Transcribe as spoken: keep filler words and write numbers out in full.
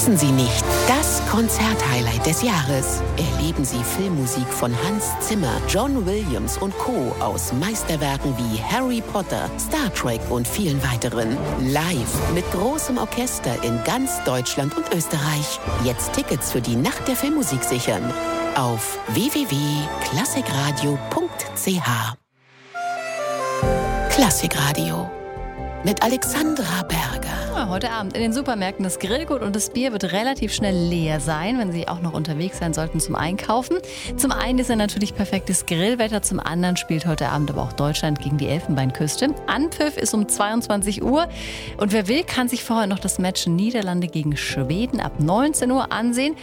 Verpassen Sie nicht das Konzerthighlight des Jahres. Erleben Sie Filmmusik von Hans Zimmer, John Williams und Co. aus Meisterwerken wie Harry Potter, Star Trek und vielen weiteren. Live mit großem Orchester in ganz Deutschland und Österreich. Jetzt Tickets für die Nacht der Filmmusik sichern. Auf w w w punkt klassikradio punkt c h. Klassikradio mit Alexandra Berger. Ja, heute Abend in den Supermärkten. Das Grillgut und das Bier wird relativ schnell leer sein, wenn Sie auch noch unterwegs sein sollten zum Einkaufen. Zum einen ist ja natürlich perfektes Grillwetter, zum anderen spielt heute Abend aber auch Deutschland gegen die Elfenbeinküste. Anpfiff ist um zweiundzwanzig Uhr und wer will, kann sich vorher noch das Match Niederlande gegen Schweden ab neunzehn Uhr ansehen.